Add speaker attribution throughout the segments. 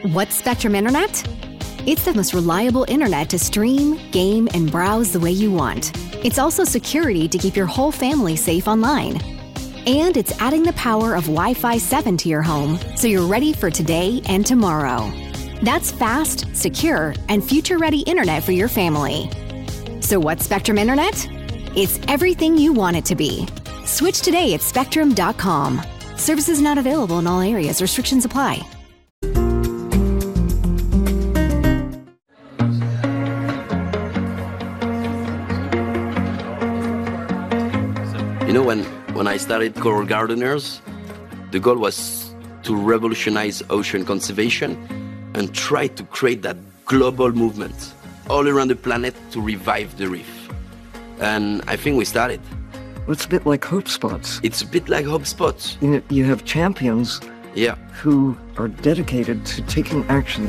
Speaker 1: What's Spectrum Internet? It's the most reliable internet to stream, game, and browse the way you want. It's also security to keep your whole family safe online. And it's adding the power of Wi-Fi 7 to your home, so you're ready for today and tomorrow. That's fast, secure, and future-ready internet for your family. So what's Spectrum Internet? It's everything you want it to be. Switch today at Spectrum.com. Services not available in all areas. Restrictions apply.
Speaker 2: You know, when I started Coral Gardeners, the goal was to revolutionize ocean conservation and try to create that global movement all around the planet to revive the reef. And I think we started.
Speaker 3: It's a bit like Hope Spots.
Speaker 2: It's a bit like Hope Spots.
Speaker 3: You have champions who are dedicated to taking action.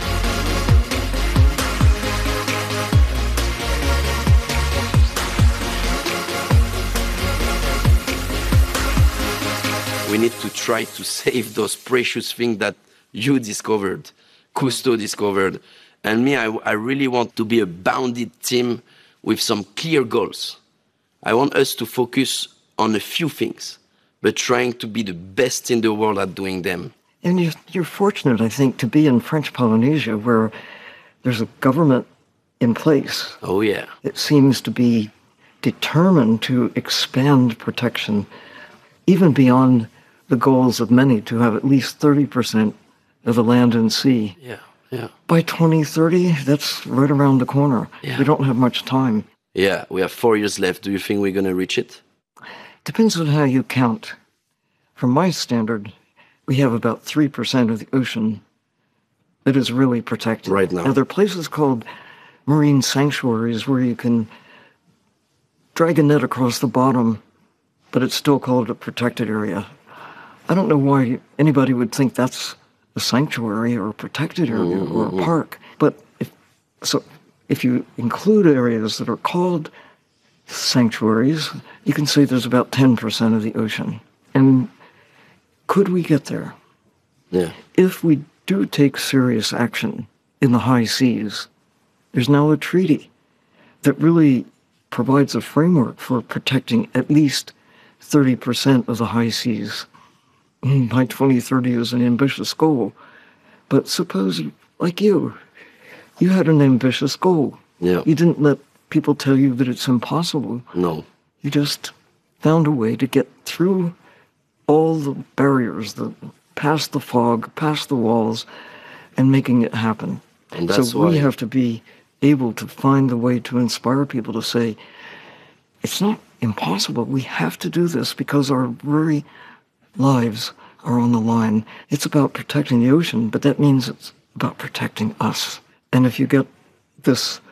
Speaker 2: We need to try to save those precious things that you discovered, Cousteau discovered. And me, I really want to be a bounded team with some clear goals. I want us to focus on a few things, but trying to be the best in the world at doing them.
Speaker 3: And you're fortunate, I think, to be in French Polynesia, where there's a government in place.
Speaker 2: Oh, yeah.
Speaker 3: It seems to be determined to expand protection, even beyond the goals of many, to have at least 30% of the land and sea.
Speaker 2: Yeah.
Speaker 3: By 2030, that's right around the corner.
Speaker 2: Yeah.
Speaker 3: We don't have much time.
Speaker 2: Yeah, we have 4 years left. Do you think we're going to reach it?
Speaker 3: Depends on how you count. From my standard, we have about 3% of the ocean that is really protected.
Speaker 2: Right now.
Speaker 3: Now, there are places called marine sanctuaries where you can drag a net across the bottom, but it's still called a protected area. I don't know why anybody would think that's a sanctuary or a protected area or a park. But if you include areas that are called sanctuaries, you can say there's about 10% of the ocean. And could we get there?
Speaker 2: Yeah.
Speaker 3: If we do take serious action in the high seas, there's now a treaty that really provides a framework for protecting at least 30% of the high seas. By 2030 is an ambitious goal. But suppose, like you had an ambitious goal.
Speaker 2: Yeah.
Speaker 3: You didn't let people tell you that it's impossible.
Speaker 2: No.
Speaker 3: You just found a way to get through all the barriers, past the fog, past the walls, and making it happen.
Speaker 2: And that's
Speaker 3: so we have to be able to find a way to inspire people to say, it's not impossible. We have to do this because our very lives are on the line. It's about protecting the ocean, but that means it's about protecting us. And if you get this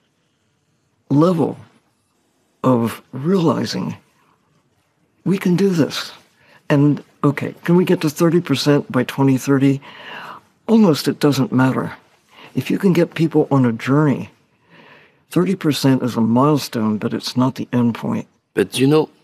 Speaker 3: level of realizing we can do this, and okay, can we get to 30% by 2030? Almost it doesn't matter. If you can get people on a journey, 30% is a milestone, but it's not the end point.
Speaker 2: But you know,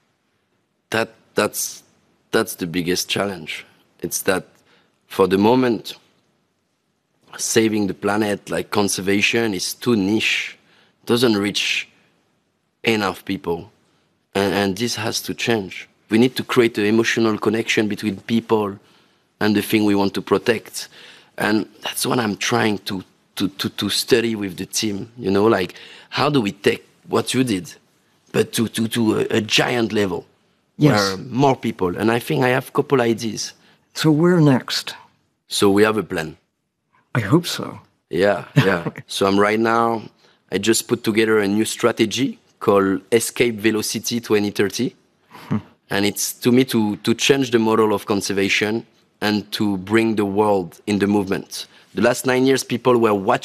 Speaker 2: that's the biggest challenge. It's that for the moment, saving the planet, like conservation, is too niche. Doesn't reach enough people. And this has to change. We need to create an emotional connection between people and the thing we want to protect. And that's what I'm trying to study with the team. You know, like, how do we take what you did, but to a giant level?
Speaker 3: Yes.
Speaker 2: Where more people. And I think I have a couple ideas.
Speaker 3: So where next?
Speaker 2: So we have a plan.
Speaker 3: I hope so.
Speaker 2: Yeah. So I just put together a new strategy called Escape Velocity 2030. And it's, to me, to change the model of conservation and to bring the world in the movement. The last 9 years, people were watching